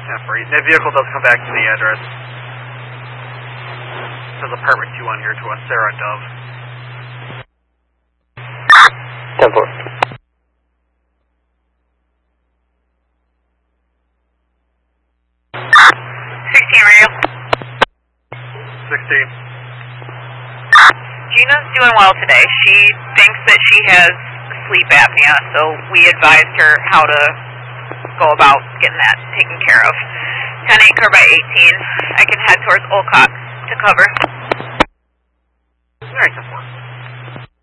10-4. That vehicle does come back to the address. It says apartment 2 on here to a Sarah Dove. 10-4. 16 radio. 16. Gina's doing well today. She thinks that she has sleep apnea, so we advised her how to go about getting that taken care of. 10-8 car by 18. I can head towards Olcott to cover. Alright, 10-4.